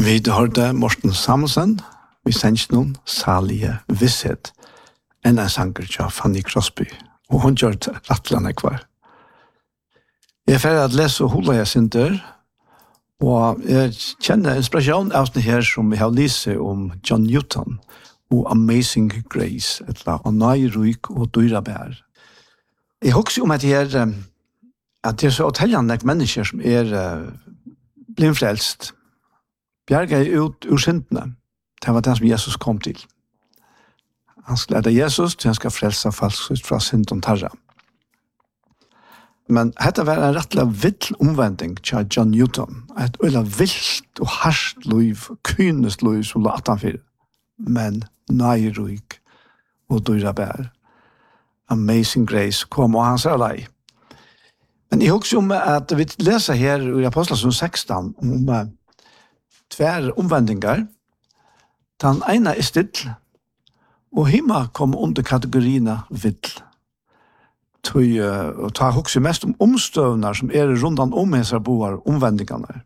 Vi hørte Morten Samuelsen, vi sendte noen salige visshet, en sanger til Fanny Crosby, og hun gjør det rattlende kvar. Jeg er ferdig at lese Hula jeg synder, og jeg kjenner inspirasjon av det her som vi har lyst om John Newton og Amazing Grace, eller Anairuik og Dyrabær. Jeg husker om at det er så åtellende mennesker som blindfrelst, bjerga ut ur syndene. Det var det som Jesus kom til. Han skulle lede Jesus til han skal frelse folk fra synden tarra. Men dette var en rettelig vill omvending til John Newton. Et øyla vilt og harskt liv, kynest liv som la 18-4. Men nøyruik og dyrabær. Amazing Grace kom og han sa lei. Men jeg husker om at vi leser her i Apostelsund 16 om tvær omvendinger. Den ene er still, og himma kom under kategorierna vill. Og ta husker mest om omstøvner som rundan om hesar boar omvendingene.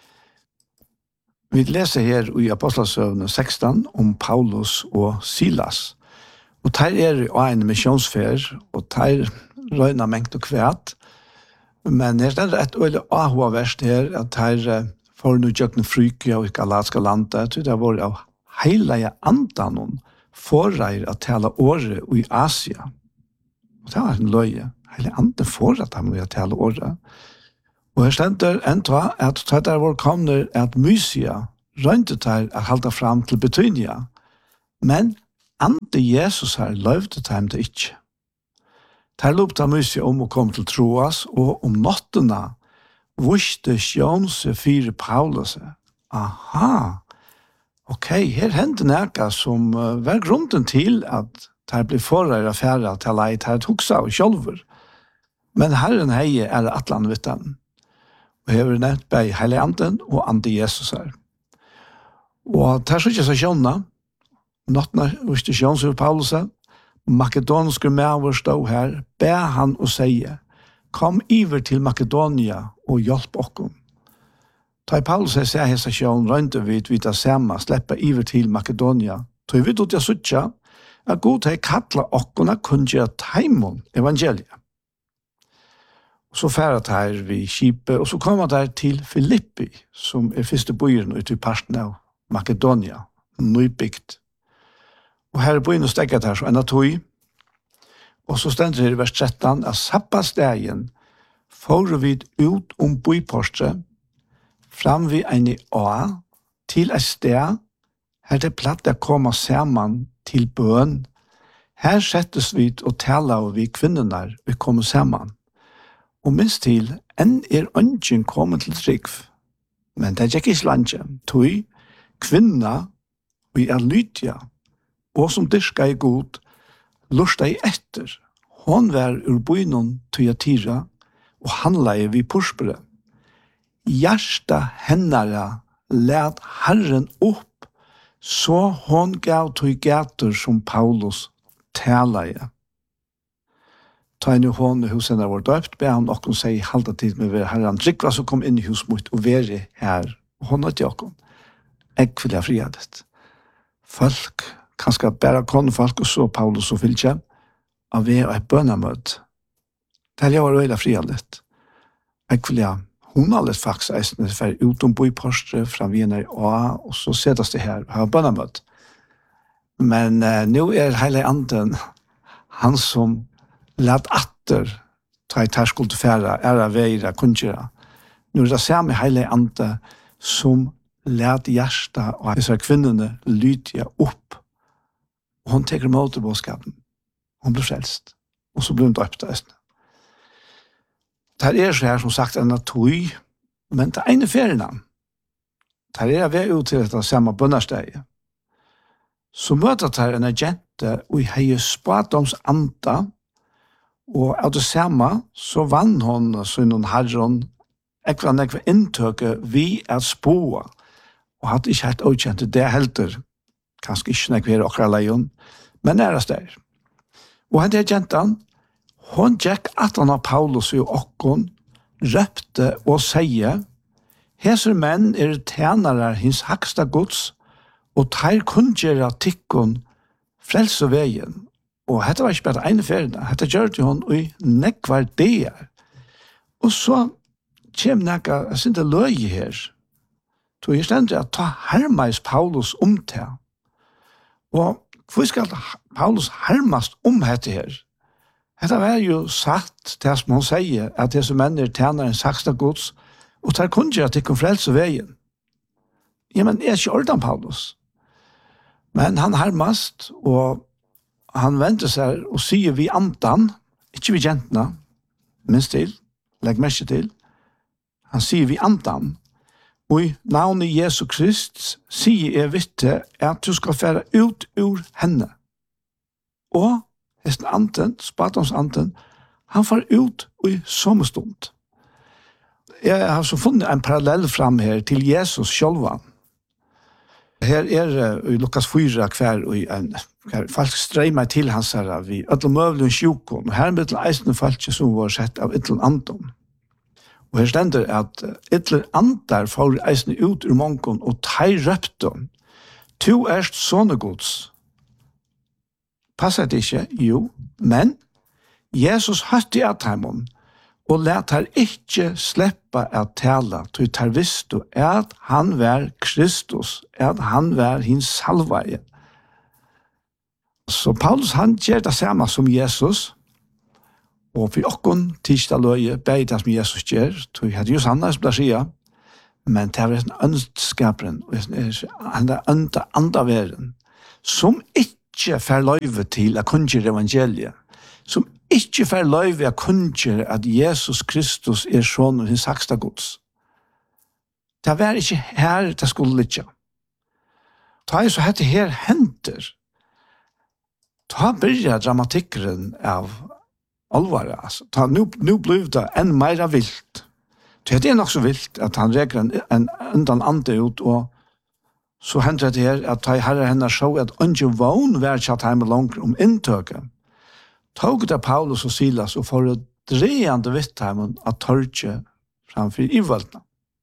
Vi leser her i Apostelsund 16 om Paulus og Silas. Og der en missionsfer, og der røyna mengt og kvæt. Men det er et øyelig ahoverst her, at her får nu gjøkne frykje og galatska landet, det var av heilige andanon forreier at tala året i Asia. Og det var en løye. Heilige anden forreier at han tala året. Og her stender enda at det var kommet at Mysia røyntet her at halda fram til Betynia. Men ande Jesus her løvde dem det ikke. Der lopte Mysia om å komme til Troas, og om nottene visste Sjønse 4 Paulus. Aha, ok, her hendte noe som var grunden til at det ble forrøyre affære til leit her tog seg og kjolver. Men Herren heie atlan vidt den. Og jeg har nevnt bei Heilige Anden og Ande Jesus her. Og der så ikke så Sjønne, nottene visste Sjønse 4 Paulus, makedonske medover stod her, be han og sige, kom iver til Makedonia og hjelp okkom. Ta i Paulus sier hessa sjån, røynte vi det samme, sleppa iver til Makedonia. Ta i vidt jeg suttja, at god til kalla okkona kunne taimon evangeliet. Så færet her vi skipet, og så kom han der til Filippi, som første byen ute i parten av Makedonia, nybygd. Og her byen og stegget her så enda tog, og så stender det i vers 13, at sabbatsdagen får vi ut bypostet, fram vi en i A, til et sted, her det platt å komme sammen til bøn. Her settes vi og taler vi kvinnerne, vi kommer sammen. Og minst til, enn ønsken kommet til trygg. Men det er ikke slange. Tog, kvinner, vi lytja, og som dyrka i god, lusta i etter. Hon var ur bøynon Tyatira, og handla i vi puspere. Hjärsta hennara lät Herren upp, så hon gav tog gator som Paulus talaja. Ta inn i hon i husen var døpt, be han okkom seg halda tid med Herren. Drikva som kom inn i hus mot og veri her. Hon hadde okkom. Eg vil ha friadet. Folk, kanskje bare konfolk og så Paulus og Fylkje, av vi og et bønamød. Det var øyla friadet. Eg vil ha hun har litt faktisk eisende for utom bypostre fra Wiener A, og så settes det her og har bønamød. Men nå Heilige Anden, han som lad atter ta i terskuld til færa, veira, kunngjera. Nå det samme Heilige Ande som lad hjärsta og disse kvinnerne lytja opp. Og hun teker imot bådskapen. Hun blir frelst. Og så blir hun døpt eisende. Det så her som sagt en tøy, men det ene ferien. Det vi ut til dette samme bønnersteget. Så møter det en agente og hei spådoms anda, og av det samme så vann hun så noen herren ekva inntøke vi spåa, og hadde ikke helt åkjent det helter, kanskje ikke nekva okra leion, men nærast der. Og henne agenten, hon gikk at han av Paulus og okkon, røpte og sier, Heser menn tjenere hins haksta gods, og teir kunngjera tikkun frelse veien. Og dette var ikke bare ene ferien, dette gjør det hun i nekvar deir. Og så kommer nekka, jeg synes det løy her, så jeg stender at ta hermeis Paulus til. Og hvor skal Paulus hermast dette her? Dette var jo sagt, det som hun sier, at disse menn tjener en saksta gods, og tar kunngjør at de kan frelse veien. Ja, men er ikke ordan Paulus. Men han hermast, og han venter seg og sier vi andan, ikke vi jentene, minst til, legg mest til. Han sier vi andan, og i navnet Jesu Krist sier jeg vitte at du skal fære ut ur henne. Og hesten anden, Spartans anden, han får ut i sommerstund. Jeg har så funnet en parallell fram her til Jesus sjølvan. Her i Lukas 4 hver og en folk streimer til hans herre vi ødel møvlen sjukon, og her med til eisende folk som var sett av ytterlig andon. Og her stender at ytterlig andar får eisende ut ur mongon og teir røpton. Tu erst sånne gods. Passer det ikke? Jo, men Jesus høtte at heimon, og let her ikke sleppa at tala, til tar visste at han var Kristus, at han var hins salvaje. Så Paulus han gjør det samme som Jesus, og for okkon tidsdag løye, begge det som Jesus gjør, til hadde jo sannhet som sia, men det var en ønskaperen, han andre verden, som ikke får løyve til å kunngjøre evangeliet, som ikke får løyve å kunngjøre at Jesus Kristus sånn hins saksta gods. Det var ikke her det skulle ligge. Da så hette her henter, da begynner dramatikkeren av alvare. Altså. Nå ble det enn mer vilt. Det nok så vilt at han reker en undan ande ut, og så hender det her at herre henne så at ikke vogn var ikke at han langer om inntøket. Tog det Paulus og Silas og for å dreende vittheimen at tørke framfor iveltene.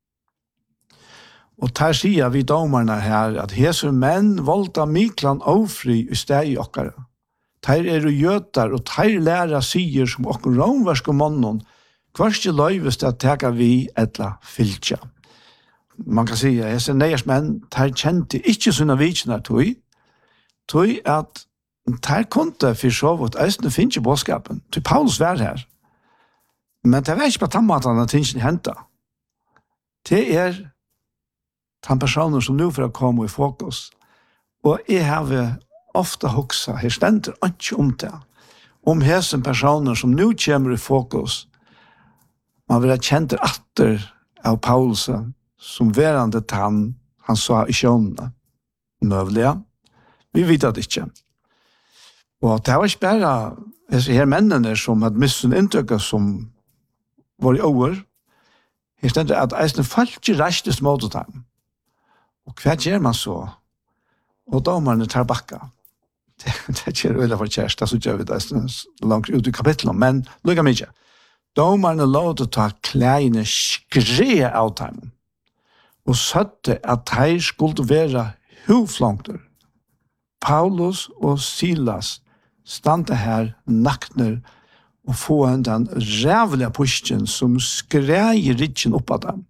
Og der sier vi domarna her at Jesu menn volda miklan ofri i steg i okkara. Der jøtar og der læra sier som okkar romverske månnen kvarske løyvest at teka vi etla fyltja. Man kan si at Jesu neiers menn der kjente ikke sånne vikene tog at der kunde for så vidt eisne finne bådskapen. Til Paulus var her. Men det var ikke på tammatene at tingene hentet. Det de personer som nå får komme i fokus. Og jeg har ofte hokset, her stender ikke om det. Om hesen personer som nå kommer i fokus, man vil ha kjent atter av Paulus som verande han sa i sjånene. Møvlige. Vi vet det ikke. Og det var ikke bare disse her mennene som hadde mistet inntøkket som var i år. Her stender at eisene falt ikke reistes mot dem. Og hva gjør man så? Og dommerne tar bakka. Det gjør veldig for kjærst, så gjør vi det langt ut i kapitlet. Men lukka mye. Dommerne lov til å ta kleine skre av dem. Og søtte at de skulle være hovflangter. Paulus og Silas stande her nakner og få den rævlige pushen som skreier rikken opp av dem.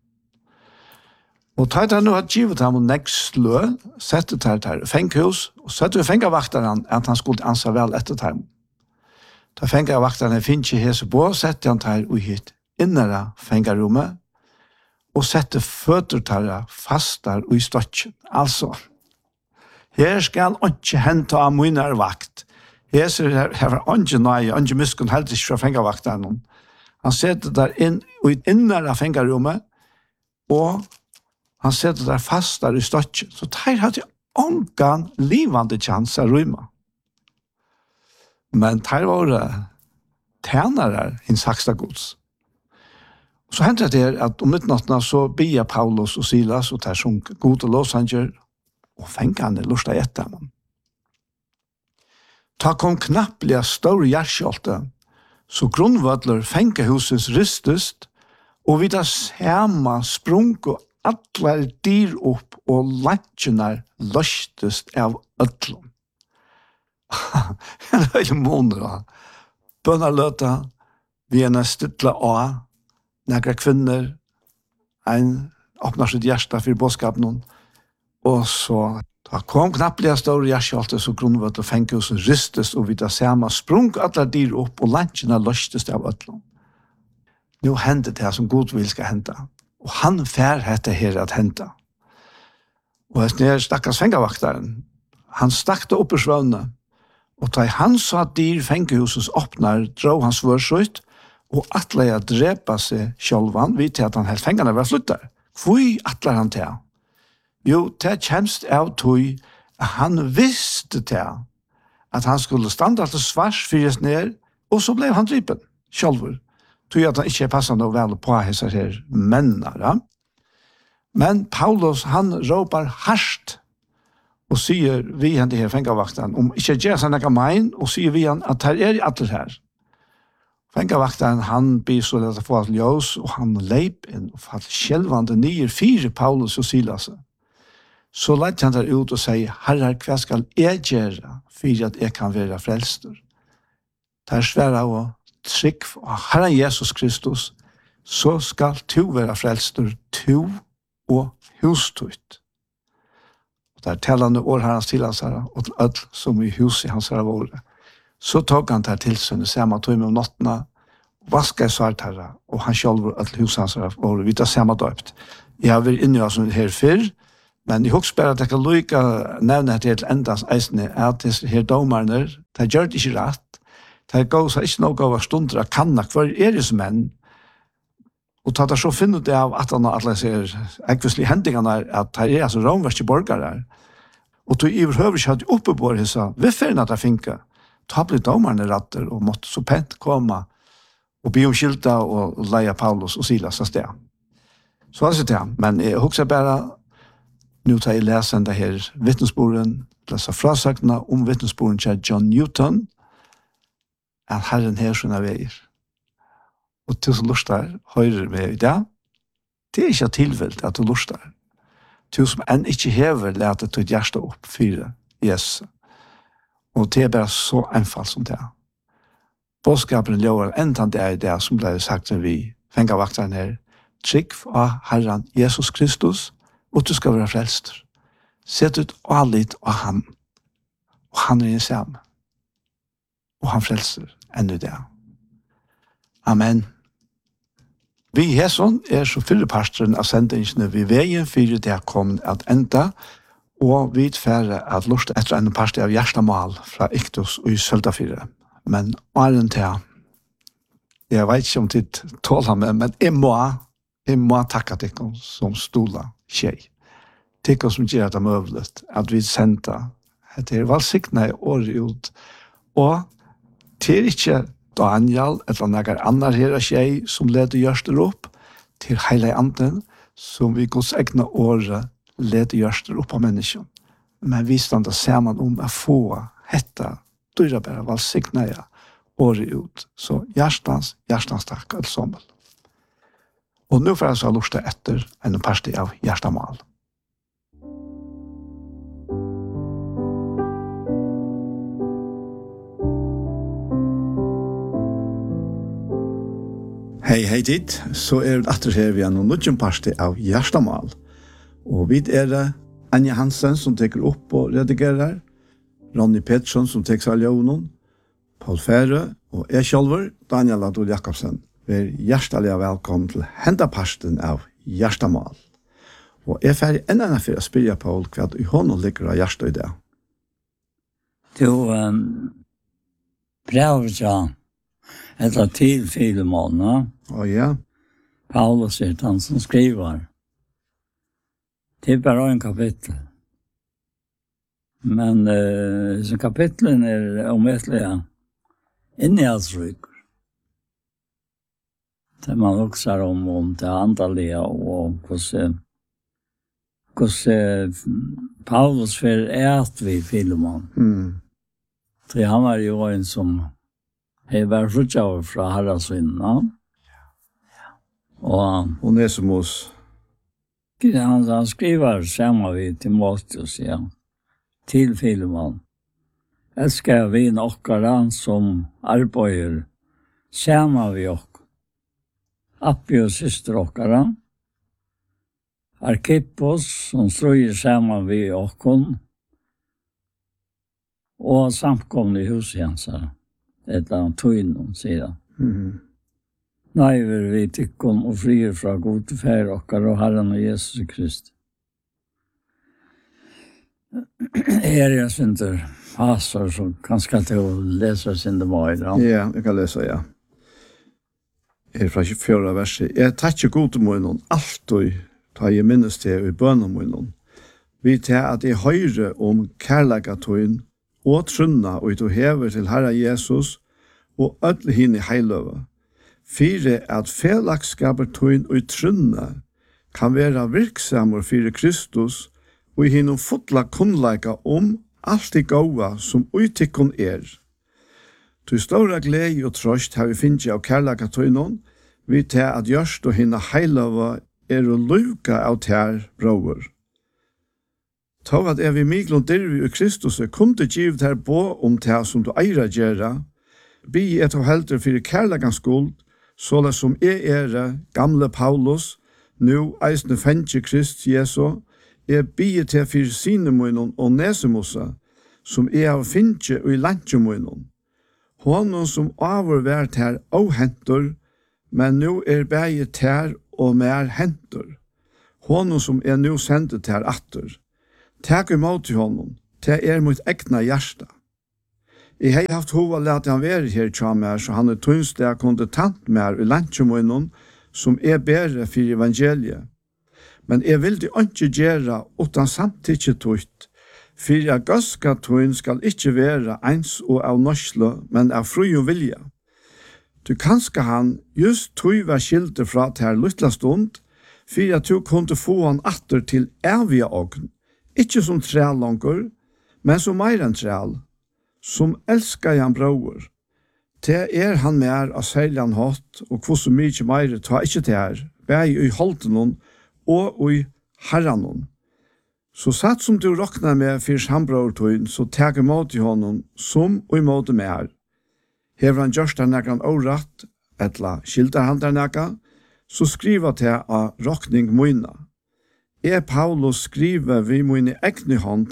Og tatt han nå har givet ham nekst lø, settet her fenghus, og settet fengavakteren at han skulle ansa vel etter ham. Da fengavakteren finner ikke hese på, settet han her og hit innere fengarommet, og settet føtter her fast der og i støtjen. Altså, her skal ikke hente av mine vakt. Her var ikke nøye, ikke miskunn helt ikke fra fengavakteren. Han setter der inn og i innere fengarommet, og han setter der fast der i støtjen. Så der hadde jeg ångan livande chans å rymme. Men der var det tjenere hins haksta gods. Så hendte det at om midnattene så bia Paulus og Silas og der som gode låsanger og fengene lustet etter ham. Ta kom knapplige store hjerskjolte, så grunnvødler fengehusets rystest, og vid det samme sprung og allar dyr upp og lantjenar løstest av ödlom. Det er jo måneder da. Bønnerløta, vi er stilla av, nekra kvinner, en åpnar sitt hjärsta for bådskapen, og så da kom knapplega store hjerskjaltet så grunnvøtt og fengkos og rystes og vidda sama sprung allar dyr upp og lantjenar løstest av ödlom. Nu hender det som Gud vil skal hente. Og han fær hette her at hente. Og jeg stakkars fengavaktaren, han stakte opp i svøvne, og da han sa dyr fengehusets åpner, drog han svørsøyt, og atle jeg drepa seg sjølvan, vidt til at han helt fengene var sluttet. Hvor atler han til? Jo, det kjemst av tog, at han visste til at han skulle standa til svars fyres ned, og så ble han drypen, sjølver. Tog at han ikke passet noe vel på disse her mennene. Men Paulus, han råper harsht, og sier vi han til her fengavakten, om ikke gjør seg noe mein, og sier vi han at her er alle her. Fengavakten, han blir så lett å få til ljøs, og han leip inn og fatt skjelvande nye 4 Paulus og Silas. Så lett han der ut og sier, herre, hva skal jeg gjøre for at jeg kan være frelster? Det er svært av å trygg av Herren Jesus Kristus, så skal du være frelster, du og hustøyt. Og der tellende år Herrens til hans herre, og til ødel som i huset hans herre våre. Så tok han der til sønne, samme tog med nottene, vaska i svart herre, og han selv var ødel huset hans herre våre, vi tar samme døpt. Jeg har vært inne i oss her før, men jeg husker bare at jeg kan lykke nevne til endans eisene, at disse her dommerne, det gjør det ikke rett. Det går så ikke noe av stunder av kanna hver som menn. Og ta det så finner det av at han alle ser ekvislige hendingene at det er altså romverste borgere. Og du i behøver ikke hadde oppe på det, så vi finner at det finker. Ta blir dommerne ratter og måtte så pent komme og be om skilta og leie Paulus og Silas av sted. Så er det det. Men jeg husker bare, nå tar jeg lesen det her vittnesboren, leser frasakene om vittnesboren til John Newton, at Herren her sånne veier. Og til som lustar, høyrer med i det, det er ikke tilvilt at du lustar. Til som enn ikke hever, leter til hjertet opp for Jesus. Og det er bare så enfall som det. Bådskapen lover enda det er det som ble sagt til vi fengavakteren her, trygg av Herren Jesus Kristus, og du skal være frelster. Sett ut allit av han, og han er en samme. Og han frelser enda det. Amen. Vi i Hesson er så fyllepasteren av sendingene vi veien for det kommet at enda, og vi færre at lust etter en pastor av Gjerstamal fra Iktus og i Søltafire. Men åren til, jeg vet ikke om tid tåler meg, men jeg må takke dere som stola tjej. Dere som gjør det møvlet, at vi sendte etter valgsiktene i året ut, og til ikke Daniel, eller noen annen her av tjej som leder gjørster opp, til hele anden, som vi Guds egne året leder gjørster opp av mennesken. Men vi stod sammen om å få hette dyrebære valgsiktene året ut. Så hjertens takk alt sammen. Og nå får jeg så lyst til etter en parti av Gjerstamal. Hei dit, så er vi etter her vi har noen nødgjent parti av Gjerstamal. Og vi er det Anja Hansen som teker opp og redigerer, Ronny Pettersson som teker seg av Jonon, Paul Fære og jeg selv, Daniel Adol Jakobsen. Vi er hjertelig velkommen til hendaparsten av Gjerstamal. Og jeg er ferdig enda for å spille Paul hva i hånden ligger av hjertet i det. Du, prøver ikke etter til Filemon, ja. Paulus er han som skriver. Det er bare en kapittel. Men så kapitlen er omvettelige innehjælsrykker. Det man også om det andalige og hvordan Paulus for vi Filemon. Så han var jo en som var frutjauer fra Haraldsvinnen. Og Onesimus. Han skriver samma vid Timoteus, ja, till Filemon. Älskar vi nockara som arbeider samma vi och Appius syster ockara. Arkippos som ströjer samman vi okkon. Och samkomne i husjensar. Detta tøynon, sier han. Naiver vi tykkon og frier fra god fær okkar og Herren og Jesus Krist. Jeg synder passer, så kanskje til å lese synder meg. Ja, jeg kan lese, ja. Fra 24 verset. Jeg takker god til munnen, alltid ta jeg minnes til i bønnemunnen. Vi tar at jeg høyre om kærlegatøyen og trunna og du hever til Herre Jesus og ødle henne heiløve. Fire at felagsskapertøyen og trunna kan være virksammer for Kristus og i henne fotla kunnleika om alt det gode som utikken Til stora glede og trøst har vi finnet av kærlegatøyen, vi tar at gjørst og henne heiløve og luka av tær brøver. Ta at vi miklon dirvi i Kristus kunde givet her på om tær som du eira gjerra, bi et av helter fyrir kærlegans skuld, såla som gamle Paulus, nu eisne fengi Krist Jesu, bi til fyrir sinemunnen og nesemussa, som av fingi og i lantjemunnen. Honom som avvervært her avhentur, men nu bægi tær og mer hentur. Honom som nu sendet til atter. Takk imot til honom, til mot egna hjärsta. Jeg har haft hova lät han være her tja mer, så han tunnstig kunde tant mer i lantjemunnen, som bedre for evangeliet. Men jeg vil det ikke gjøre utan samtidig tøyt, for jeg gøska tøyn skal ikke være ens og av norsle, men av fri og vilja. Du kanskje han just tøy var skilte fra til her lytla stund, for at du kunne få han atter til evige ogn, ikke som træl langer, men som mer enn træl, som elskar han brøver. Til han mer av særlig hatt, og hvor så mye mer tar ikke til her, bare i holden og i herren. Så satt som du råkner med fyrir sambrøvertøyen, så teg imot i honom som og imot mer. Hever han gjørst der nekran åratt, etla skilder han der nekka, så skriver til av råkning moina. Paulus skriver vi moine egne hånd,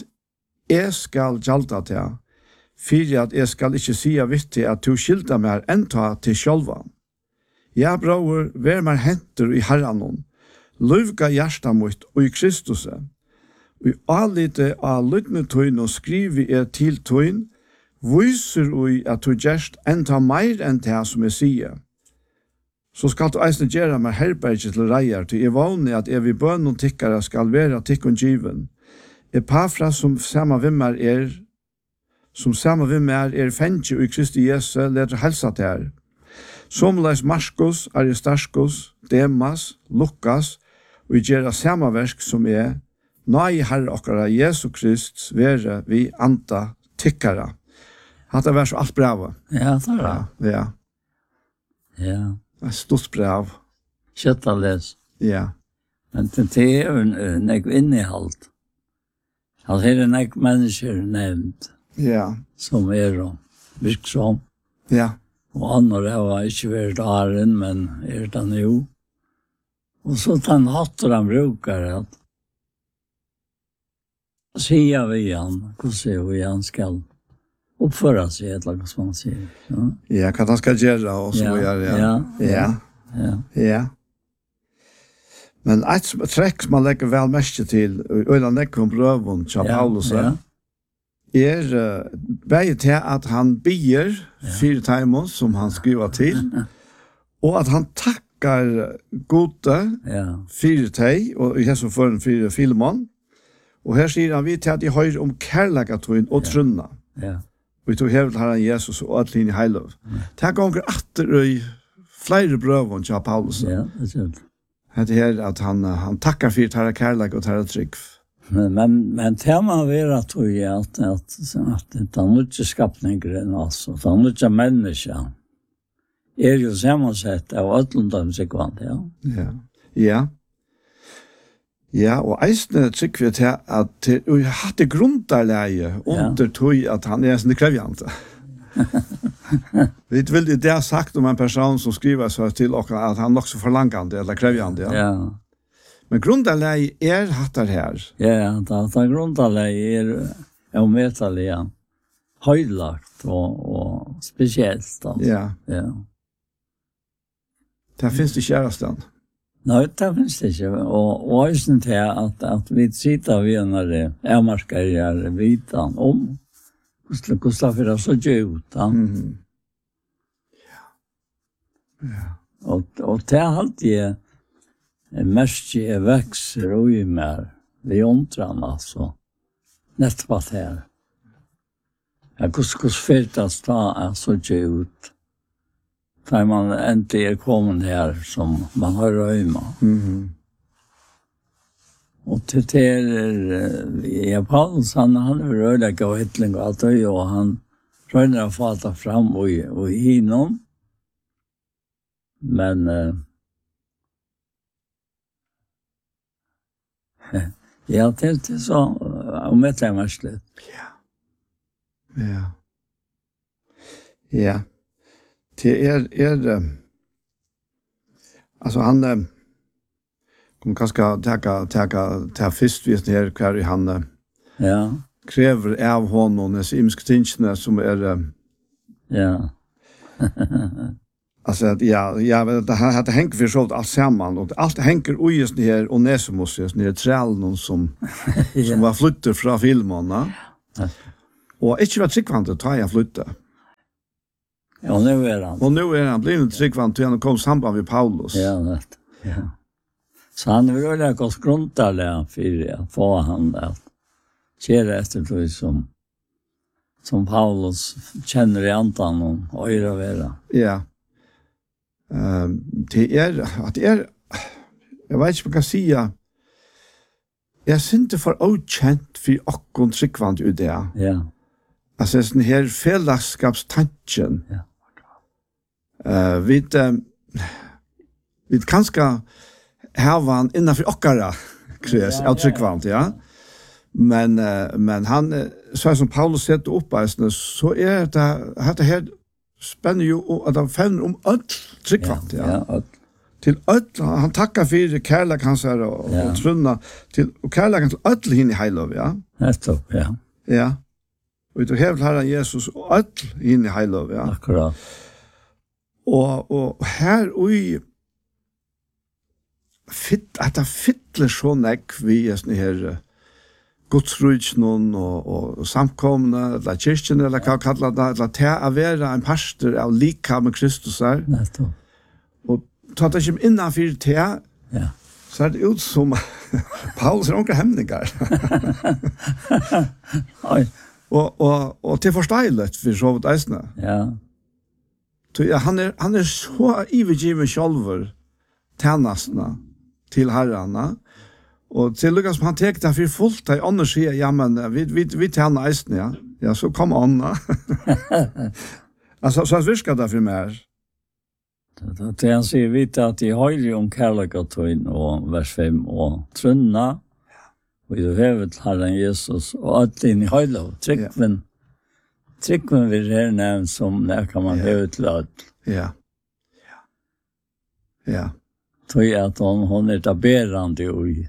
skal gjalda til, fyrir at skal ikke sia vittig at du skilder mer enn ta til sjølva. Ja, bror, vær mer henter i herranon, løvga hjärsta mot og i Kristuset. Og i allite av lytne tøyn og skriver til tøyn, viser ui at du gjerst enda meir enn det som sier. Så skal du eisne gjøre meg herberget til reier, til vanlig at vi bønn og tikkere skal være tikkun given. Pafra som samme vimmer fengi i Kristi Jesu, leder helsa til her. Somleis Marskos, Aristarkos, Demas, Lukas, og gjøre samme verk som Nei Herre okkara Jesu Krist være vi anta tikkara. Hatt det vært så alt brev. Ja, det er det. Ja. Ja. Et stort brev. Kjøtta les. Ja. Men det jo nek innehalt. Altså det nek mennesker nevnt. Ja. Som virksom. Ja. Og andre har ikke vært æren, men det nå. Og så den hatter han brukar at sier vi han, hvordan vi han skal oppføre seg, et eller annet som man sier. Ja, hva han skal gjøre, og så gjør det. Ja. Men et trekk som man legger vel mest til, og han legger om brøven til Paulus, bare til at han bier 4 timer som han skriver til, og at han takkar gode 4 teg, og i hesson for en 4 Filemon, og her sier han vi til at de høyre om kærlegatøyen og trunna. Ja. Og vi tog hevet herren Jesus og alt inn i heiløv. Det er ganger atter i flere brøven til Paulus. Ja, det er sant. Det er at han takkar for herre kærleg og herre trygg. Men tema er at vi at det er mye skapninger, altså. Det er mye mennesker. Jo sammansett av ødlundom sekvant, ja. Ja. Ja, og eisne trykker vi til at vi har hatt det grunderleie under tog at han er sånn krevjante. Vi vil det ha sagt om en person som skriver så til oss at han nok så forlangende eller krevjande. Ja. Men grunderleie er hatt det her. Ja, det grunderleie er ometallig, høylagt og spesielt. Altså. Ja. Det finnes det kjæresten. Nei, det finnes det ikke. Og også til at vi sitter ved når det markerer vitan om hvordan det for så gjort. Og det er alltid mest vekser og i mer ved omtrene, altså. Nettopp at her. Hvordan fyrtas da er så gjort. Da man endelig kommet her som man har røyma. Og til Paulus, han er røylega og hittling og alt det, og han røyner å få det fram og hinnom. Men ja, til så om etter meg slutt. Ja. Det alltså han kommer kanske ta först visst här kvar han kräver av honom och imsk tingene som alltså det hade hängt för sålt allt samman och allt hänger ojes här och Onesimus ner trällen som var flyttar från filmerna. Och inte var tryggvant ta jag flytta. Ja, nu är han. Blivit tryggvant till han kom samband med Paulus. Ja. Så han är väl gått grundarliga för att få han där. Kära efter det som Paulus känner i antan och öra vera. Ja. Det är jag vet inte vad jag kan säga. Jag är inte för okänt för och tryggvant ut det. Ja. Alltså den här fällskapstanken. Ja. Vi kanske har han innanför okkara kres av tryggvant, ja. Men han så som Paulus sätter upp så är det här spänner ju att han fäller om öll tryggvant, ja. Till öll han tackar för kärlek hans och trunna till och kärleken till öll hin i heilov, ja. Nettopp, ja. Ja. Og du hever Herren Jesus og alt inn i heilov, ja. Akkurat. Og her ui at det fytler så nekk vi er sånne her godsrujtsnån og samkomne, eller kyrkjen, eller hva kallar det, eller til å være en pastor av lika med Kristus her. Nettopp. Og ta det ikke innanfyr til, så er det ut som Paulus er onker hemninger. Oi. Og til forsteilet for så vidt eisene. Ja. Han er så ivergiven sjálfur tjänastna til herrarna. Og til lykkes som han tek det for fullt i andre sier, ja, men vi tjener eisene, ja. Ja, så kom Anna. Altså, så virker det for meg. Det han sier vite at de høyre om kærlegatøyen og vers 5 og trunna, og i hevet Herren Jesus, og alt inn i høylov. Tryggven vil her nevnt som når kan man hevet til alt. Ja. Tøy at hon er taberande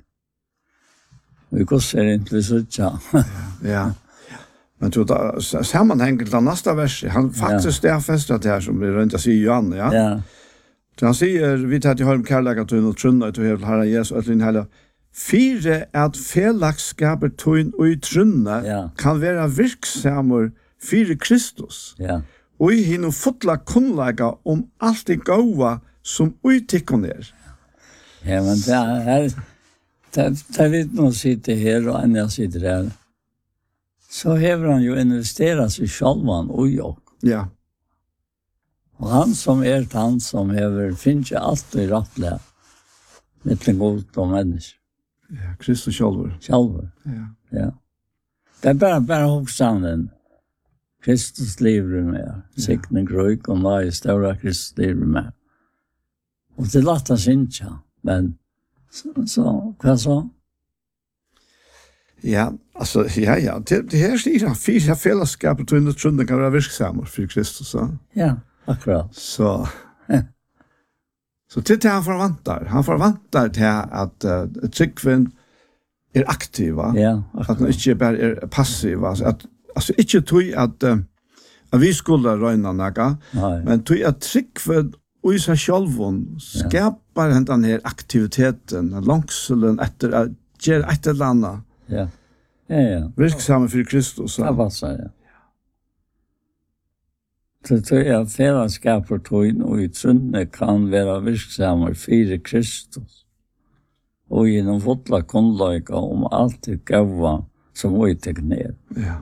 og vi kosser ikke så Ja. Men tror da sammanhenget til nästa vers, han faktisk det festet det her som vi rundt å si Johan, ja. Ja. Så han sier, vi tar til høyre om kærlegatøyen og trunna til hevet Herren Jesus, og alt inn i heilov. Fire at fellagskaper tøyn og i trunna kan være virksamur fire Kristus. Ja. Og i hinn og fotla kunnlega om alt det gåa som utikkon er. Ja, men det er litt noe sitter her og enn jeg sitter her. Så hever han jo investerat sig sjálvan og jag. Ja. Og han som han som hever finnes jo alt i rattelig mittlen god og mennesker. Ja, Kristus sjálfur. Ja. Det er bare hoppstanden. Kristus lever med. Sikten grøyk og nei større Kristus lever med. Og det latt han synes, men så, hva så? Ja, alltså ja. Det här stiger han fyra fällskap och tunna trunden kan vara verksamma för Kristus så. Ja, akkurat. Så det han förväntar. Han förväntar till att tryggven är aktiva. Ja, att han inte bara är passiva. Alltså inte tog att vi skulle röna några. Men tog att tryggven och i sig själv skapar den här aktiviteten, långseln efter att göra ett eller annat. Ja. Verksamma för Kristus. Ja, vad säger jag? Så tror jag fällskap för tog och i trunne kan vara verksamma för Kristus. Och genom fotla kundlöjka om allt det gåva som vi tar ner. Ja.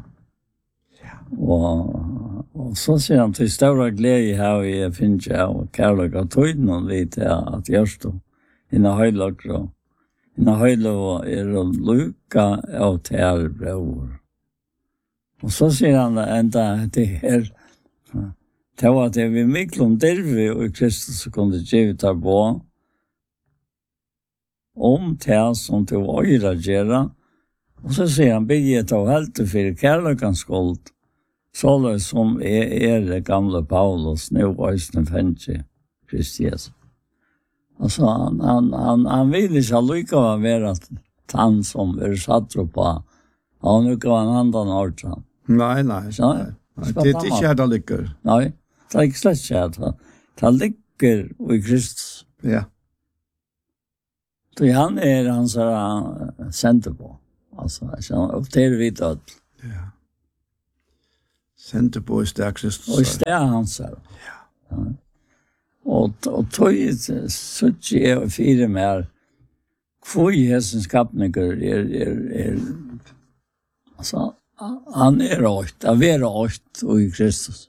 Och så ser han till stora glädje här i finna och kärleka tog lite att görs då. Inna höjlagra. Inna höjlagra är luka av tärbror. Och så ser han ända det här. Det var att vi mycket dervi och i Kristus kunde ge ta på om det som det var gera. Och så ser han bygget av helt för kärlekans skuld. Så som är det gamla Paulus nu ösnen fänge Kristus. Alltså han vill inte lycka vara han som är satt på. Han nu kan han andan ordan. Nej. Så, det är inte här det ligger. Nej, det är inte slett här. Det ligger i Kristus. Ja. Så han är han så center på. Alltså och det är vi då. Ja. Center på är Kristus. Och det är han så. Ja. Och tog så tjej fyra mer kvojhäsens skapningar är alltså han är rätt, att vara rätt och i Kristus.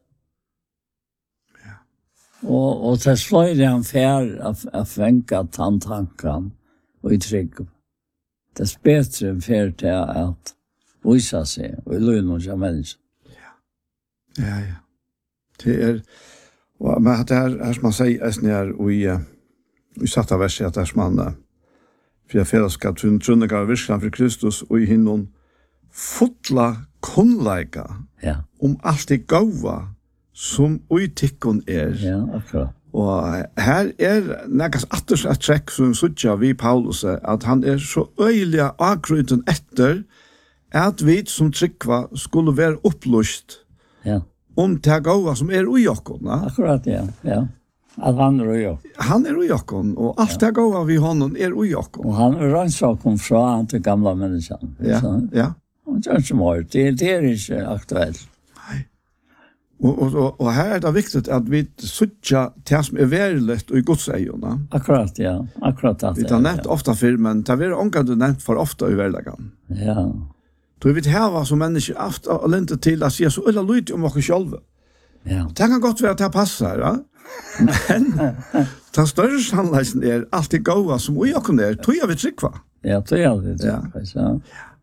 Ja. Och det slår han fär att fänka tantankan och i trygg. Det är bättre fär till att visa sig och löna sig människor. Ja. Det är men det här som man säger när vi satta verset att där man för fällskap trunden kan verkligen för Kristus och i hinnon fotla konlaika. Ja. Allt det gåva som utikkon är. Ja, akkurat. Och här är näkas atters att träck som sucha vi Paulus att han är så öjliga akruten efter att vi som tryckva skulle vara upplöst. Ja. Det gåva som är i okkon. Akkurat, ja. Att han är i okkon. Han är i okkon, och allt det gåva vi honom är i okkon. Och han är rannsakon från till gamla människan. Ja. Och det är inte mer. Det är inte aktuellt. Nej. Och här är det viktigt att vi sucha det som är värligt och i Guds ögon. Akkurat, ja. Akkurat att vi har nämnt ofta för, men det är ångande nämnt för ofta i världen. Ja. Då vi här som människor ofta och inte till att säga så eller lite om oss själva. Ja. Det kan gott vara att det passar, ja. Men den större sannolikheten är alltid gåva som vi också är. Tror jag vi tryckva. Ja, tror jag vi tryckva. Ja.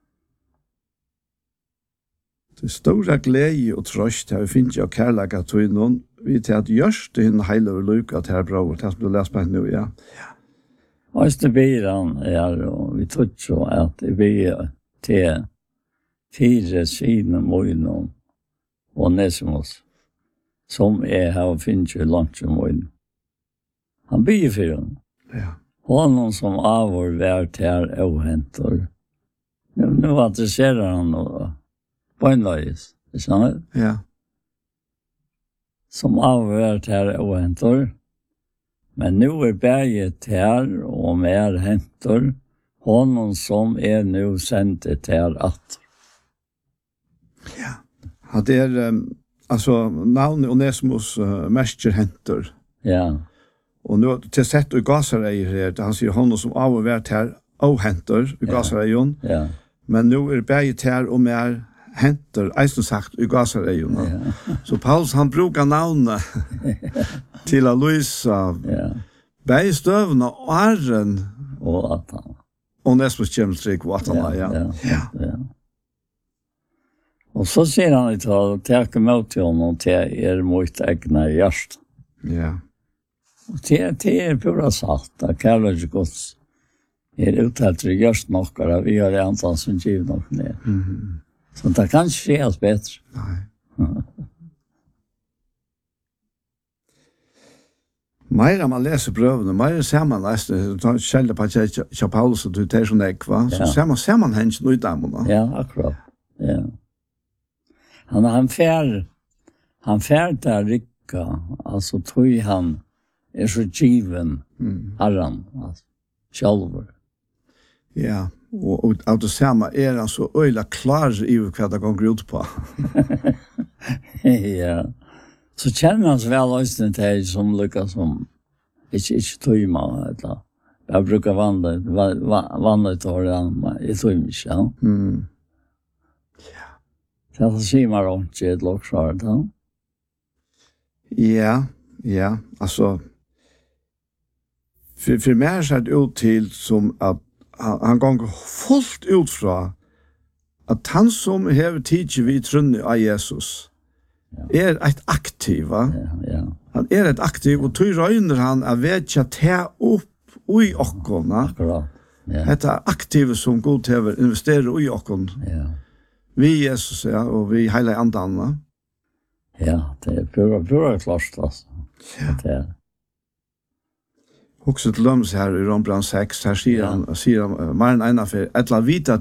Det stora glädje och tröst har vi finns ju kärleka till någon. Vi till att görs det en hel över lycka att här bra. Det som du läser på nu, ja. Och det blir han, och vi tror så att det blir till fyra sidor mojnon och Nesimus som är här och finns ju långt som mojnon. Han blir för honom. Ja. Honom som avår värt här ohäntor. Nu adresserar han och poänglöjs. Det är sant? Ja. Som avår värt här ohäntor. Men nu är berget här och mer häntor. Honom som är nu sänt till att. Ja, det är alltså navn Onesimus mäster häntor. Ja. Och nu till sätt och gasarejer här, han säger honom som av och värt här ohäntor i gasarejon. Ja. Men nu är berget här och mer häntor, eisen sagt, i gasarejon. Ja. Så Paulus han brukar navnet till att lysa bergstövna och arren och att han. Onesimus kemstrik och att han, ja. Och så ser han inte att ta emot honom till mot egna hjärta. Ja. Och det är pura sagt, att kärlek Guds uttalt det just nokkara, vi har antal som giv nok ner. Så det kan ikke skje bedre. Nei. Meira man leser brøvene, meira ser man leser, kjelder på Kjell Paulus og du tar sånn ekva, så ser man hens noe i damene. Ja, akkurat. Ja. Han fær der rikka, altså tog han så given herran, altså, sjalver. Ja, og av det samme han så øyla klar i hva det går ut på. Ja. Så kjenner han så vel også til som lykkes som ikke tog meg, eller jeg bruker vannet til han, men jeg tog meg ikke, ja. Så det sier man ikke et loksvar, da. Ja, altså, for meg ser det ut til som at han ganger fullt ut fra at han som hever tidlig vid trunnet av Jesus et aktiv, va? Ja. Han et aktiv, og tog røyner han av vedtja ta opp ui okkona. Akkurat, ja. Et aktiv som god hever investerer ui okkon. Ja. Vi Jesus, ja, og vi heile andan, Ja, det pura klart, altså. Ja. Det Också till löms här i Rombrand 6, här sier han, mer enn ena for, etla vita